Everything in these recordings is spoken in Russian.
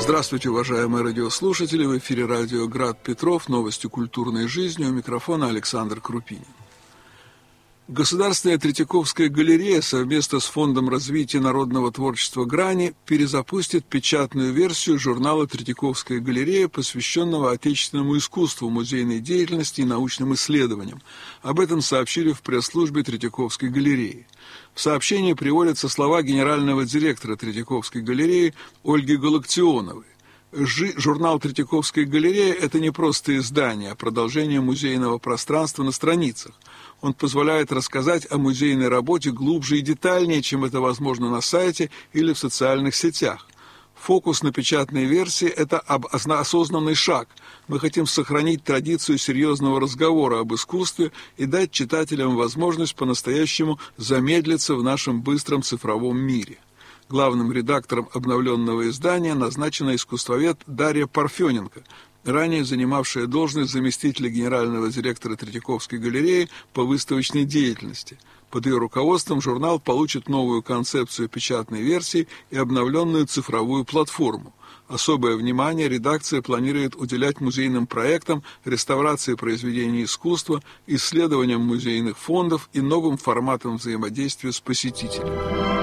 Здравствуйте, уважаемые радиослушатели! В эфире радио «Град Петров», новости культурной жизни. У микрофона Александр Крупинин. Государственная Третьяковская галерея совместно с Фондом развития народного творчества «Грани» перезапустит печатную версию журнала «Третьяковская галерея», посвященного отечественному искусству, музейной деятельности и научным исследованиям. Об этом сообщили в пресс-службе Третьяковской галереи. В сообщении приводятся слова генерального директора Третьяковской галереи Ольги Галактионовой. Журнал «Третьяковская галерея» – это не просто издание, а продолжение музейного пространства на страницах. Он позволяет рассказать о музейной работе глубже и детальнее, чем это возможно на сайте или в социальных сетях. Фокус на печатной версии – это осознанный шаг. Мы хотим сохранить традицию серьезного разговора об искусстве и дать читателям возможность по-настоящему замедлиться в нашем быстром цифровом мире. Главным редактором обновленного издания назначена искусствовед Дарья Парфененко, ранее занимавшая должность заместителя генерального директора Третьяковской галереи по выставочной деятельности. Под ее руководством журнал получит новую концепцию печатной версии и обновленную цифровую платформу. Особое внимание редакция планирует уделять музейным проектам, реставрации произведений искусства, исследованиям музейных фондов и новым форматам взаимодействия с посетителями.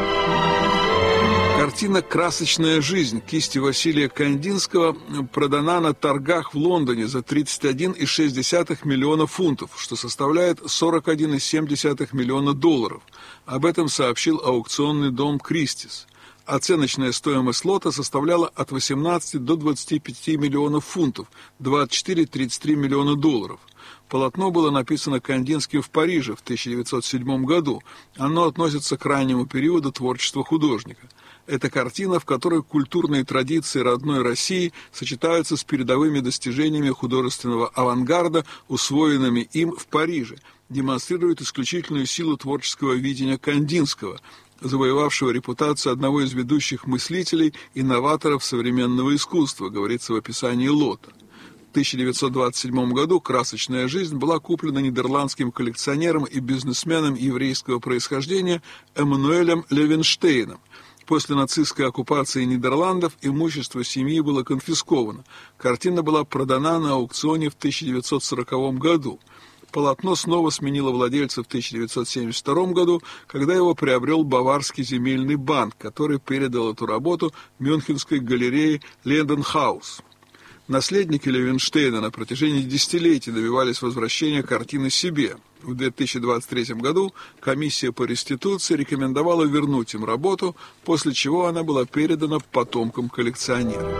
Картина «Красочная жизнь» кисти Василия Кандинского продана на торгах в Лондоне за 31,6 миллиона фунтов, что составляет 41,7 миллиона долларов. Об этом сообщил аукционный дом «Кристис». Оценочная стоимость лота составляла от 18 до 25 миллионов фунтов, 24-33 миллиона долларов. Полотно было написано Кандинским в Париже в 1907 году. Оно относится к раннему периоду творчества художника. Это картина, в которой культурные традиции родной России сочетаются с передовыми достижениями художественного авангарда, усвоенными им в Париже, демонстрирует исключительную силу творческого видения Кандинского, завоевавшего репутацию одного из ведущих мыслителей и новаторов современного искусства, говорится в описании лота. В 1927 году «Красочная жизнь» была куплена нидерландским коллекционером и бизнесменом еврейского происхождения Эммануэлем Левенштейном. После нацистской оккупации Нидерландов имущество семьи было конфисковано. Картина была продана на аукционе в 1940 году. Полотно снова сменило владельца в 1972 году, когда его приобрел Баварский земельный банк, который передал эту работу Мюнхенской галерее Ленденхаус. Наследники Левенштейна на протяжении десятилетий добивались возвращения картины себе. В 2023 году комиссия по реституции рекомендовала вернуть им работу, после чего она была передана потомкам коллекционера.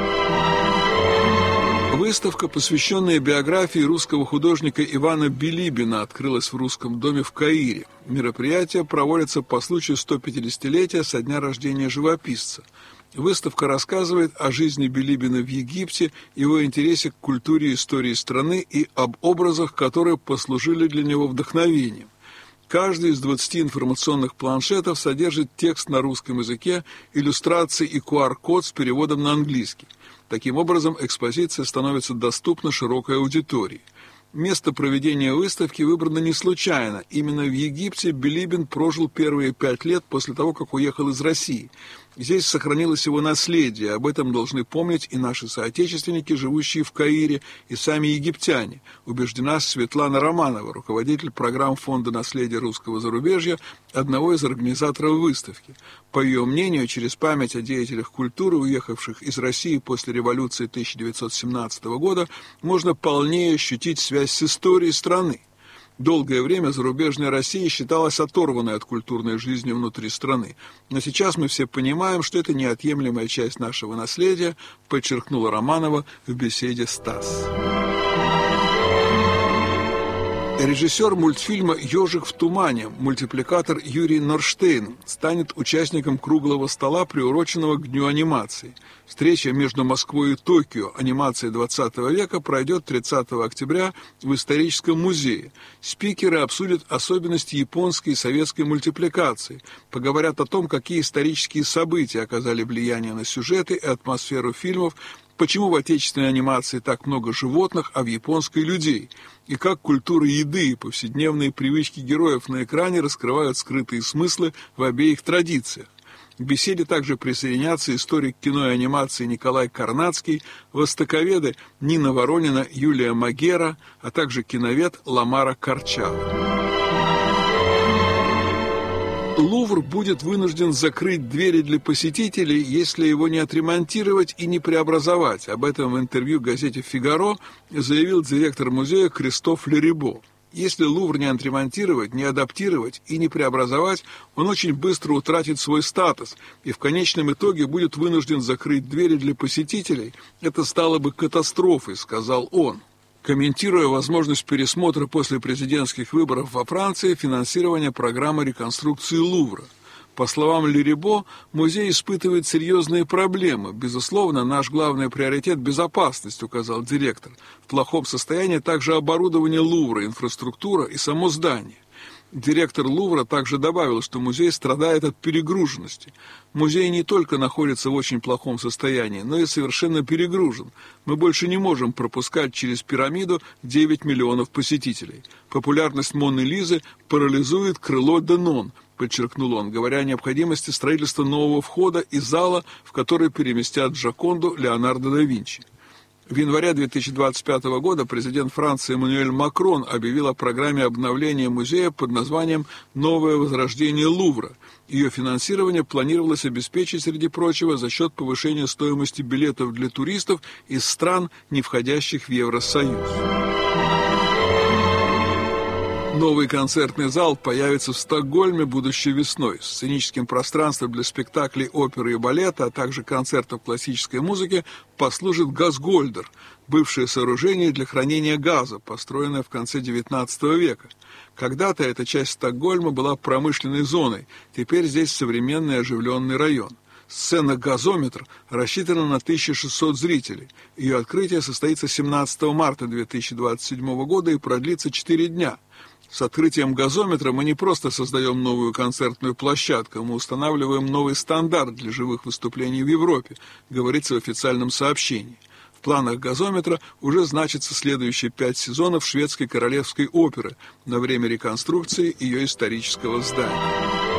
Выставка, посвященная биографии русского художника Ивана Билибина, открылась в Русском доме в Каире. Мероприятие проводится по случаю 150-летия со дня рождения живописца. Выставка рассказывает о жизни Билибина в Египте, его интересе к культуре и истории страны и об образах, которые послужили для него вдохновением. Каждый из 20 информационных планшетов содержит текст на русском языке, иллюстрации и QR-код с переводом на английский. Таким образом, экспозиция становится доступна широкой аудитории. Место проведения выставки выбрано не случайно. Именно в Египте Билибин прожил первые 5 лет после того, как уехал из России. Здесь сохранилось его наследие, об этом должны помнить и наши соотечественники, живущие в Каире, и сами египтяне, убеждена Светлана Романова, руководитель программ Фонда наследия русского зарубежья, одного из организаторов выставки. По ее мнению, через память о деятелях культуры, уехавших из России после революции 1917 года, можно полнее ощутить связь с историей страны. Долгое время зарубежная Россия считалась оторванной от культурной жизни внутри страны. Но сейчас мы все понимаем, что это неотъемлемая часть нашего наследия, подчеркнула Романова в беседе с ТАСС. Режиссер мультфильма «Ежик в тумане», мультипликатор Юрий Норштейн, станет участником круглого стола, приуроченного к Дню анимации. Встреча между Москвой и Токио «Анимация 20 века» пройдет 30 октября в историческом музее. Спикеры обсудят особенности японской и советской мультипликации, поговорят о том, какие исторические события оказали влияние на сюжеты и атмосферу фильмов, почему в отечественной анимации так много животных, а в японской – людей, и как культура еды и повседневные привычки героев на экране раскрывают скрытые смыслы в обеих традициях. К беседе также присоединятся историк кино и анимации Николай Карнацкий, востоковеды Нина Воронина, Юлия Магера, а также киновед Ламара Корчава. Лувр будет вынужден закрыть двери для посетителей, если его не отремонтировать и не преобразовать. Об этом в интервью газете «Фигаро» заявил директор музея Кристоф Лерибо. Если Лувр не отремонтировать, не адаптировать и не преобразовать, он очень быстро утратит свой статус и в конечном итоге будет вынужден закрыть двери для посетителей. Это стало бы катастрофой, сказал он, комментируя возможность пересмотра после президентских выборов во Франции финансирования программы реконструкции Лувра. По словам Лерибо, музей испытывает серьезные проблемы. Безусловно, наш главный приоритет – безопасность, указал директор. В плохом состоянии также оборудование Лувра, инфраструктура и само здание. Директор Лувра также добавил, что музей страдает от перегруженности. Музей не только находится в очень плохом состоянии, но и совершенно перегружен. Мы больше не можем пропускать через пирамиду 9 миллионов посетителей. Популярность Моны Лизы парализует крыло Денон, подчеркнул он, говоря о необходимости строительства нового входа и зала, в который переместят Джоконду Леонардо да Винчи. В январе 2025 года президент Франции Эммануэль Макрон объявил о программе обновления музея под названием «Новое возрождение Лувра». Ее финансирование планировалось обеспечить, среди прочего, за счет повышения стоимости билетов для туристов из стран, не входящих в Евросоюз. Новый концертный зал появится в Стокгольме будущей весной. Сценическим пространством для спектаклей оперы и балета, а также концертов классической музыки послужит Газгольдер, бывшее сооружение для хранения газа, построенное в конце XIX века. Когда-то эта часть Стокгольма была промышленной зоной, теперь здесь современный оживленный район. Сцена «Газометр» рассчитана на 1600 зрителей. Ее открытие состоится 17 марта 2027 года и продлится 4 дня. С открытием «Газометра» мы не просто создаем новую концертную площадку, мы устанавливаем новый стандарт для живых выступлений в Европе, говорится в официальном сообщении. В планах «Газометра» уже значатся следующие 5 сезонов шведской королевской оперы на время реконструкции ее исторического здания.